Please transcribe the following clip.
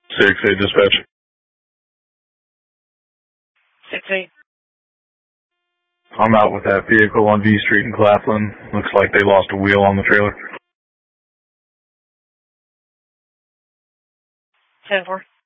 6-8 dispatch. 6-8. I'm out with that vehicle on V Street in Claflin. Looks like they lost a wheel on the trailer. 10-4.